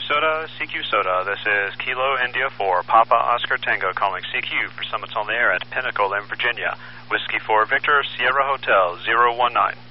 CQ Soda. This is Kilo India 4, Papa Oscar Tango calling CQ for Summits on the Air at Pinnacle in Virginia. Whiskey 4 Victor, Sierra Hotel 019.